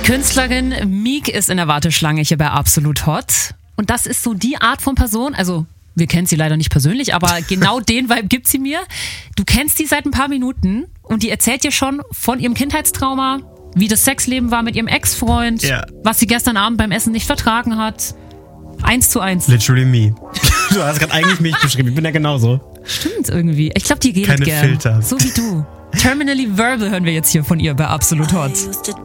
Künstlerin Meek ist in der Warteschlange hier bei Absolut Hot. Und das ist so die Art von Person, also wir kennen sie leider nicht persönlich, aber genau den Vibe gibt sie mir. Du kennst die seit ein paar Minuten und die erzählt dir schon von ihrem Kindheitstrauma, wie das Sexleben war mit ihrem Ex-Freund, was sie gestern Abend beim Essen nicht vertragen hat. 1:1. Literally me. Du hast gerade eigentlich mich beschrieben, ich bin ja genauso. Stimmt irgendwie. Ich glaube, die redet Keine gerne. Filter. So wie du. Terminally Verbal hören wir jetzt hier von ihr bei Absolut Hot.